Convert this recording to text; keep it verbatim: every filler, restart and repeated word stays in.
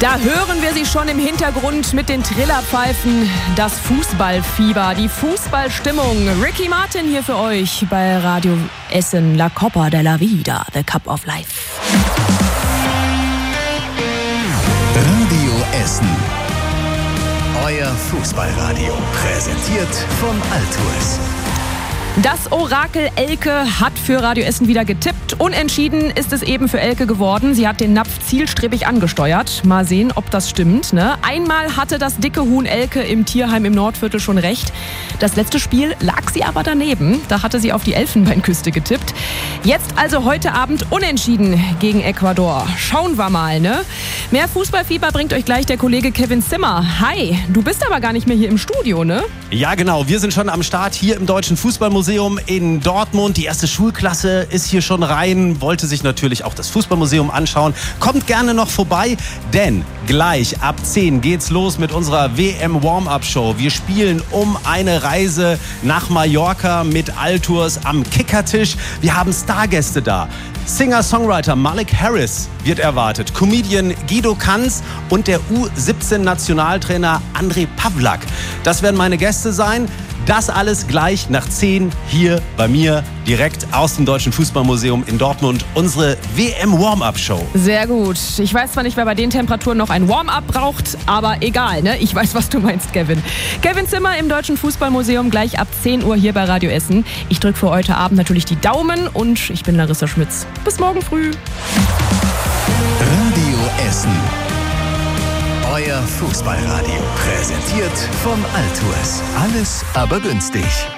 Da hören wir sie schon im Hintergrund mit den Trillerpfeifen. Das Fußballfieber, die Fußballstimmung. Ricky Martin hier für euch bei Radio Essen. La Copa de la Vida, the Cup of Life. Radio Essen. Euer Fußballradio. Präsentiert von Altours. Das Orakel Elke hat für Radio Essen wieder getippt. Unentschieden ist es eben für Elke geworden. Sie hat den Napf zielstrebig angesteuert. Mal sehen, ob das stimmt. Ne? Einmal hatte das dicke Huhn Elke im Tierheim im Nordviertel schon recht. Das letzte Spiel lag sie aber daneben. Da hatte sie auf die Elfenbeinküste getippt. Jetzt also heute Abend unentschieden gegen Ecuador. Schauen wir mal. Ne? Mehr Fußballfieber bringt euch gleich der Kollege Kevin Zimmer. Hi, du bist aber gar nicht mehr hier im Studio, ne? Ja, genau. Wir sind schon am Start hier im Deutschen Fußballmuseum in Dortmund. Die erste Schulklasse ist hier schon rein, wollte sich natürlich auch das Fußballmuseum anschauen. Kommt gerne noch vorbei, denn gleich ab zehn geht's los mit unserer W M-Warm-Up-Show. Wir spielen um eine Reise nach Mallorca mit Altours am Kickertisch. Wir haben Stargäste da. Singer-Songwriter Malik Harris wird erwartet, Comedian Guido Kanz und der U siebzehn Nationaltrainer Andrej Pavlak. Das werden meine Gäste sein. Das alles gleich nach zehn hier bei mir direkt aus dem Deutschen Fußballmuseum in Dortmund. Unsere W M-Warm-Up-Show. Sehr gut. Ich weiß zwar nicht, wer bei den Temperaturen noch ein Warm-Up braucht, aber egal, ne? Ich weiß, was du meinst, Kevin. Kevin Zimmer im Deutschen Fußballmuseum gleich ab zehn Uhr hier bei Radio Essen. Ich drücke für heute Abend natürlich die Daumen und ich bin Larissa Schmitz. Bis morgen früh. Radio Essen. Euer Fußballradio. Präsentiert von Altours. Alles aber günstig.